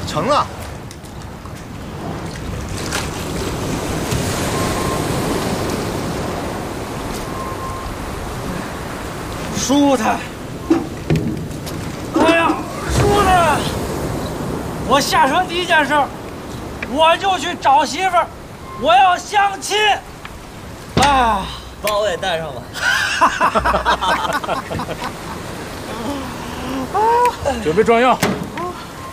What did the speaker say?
成啊！ 舒坦！哎呀，舒坦！我下车第一件事，我就去找媳妇儿，我要相亲。啊， 把我也带上吧。 准备装药。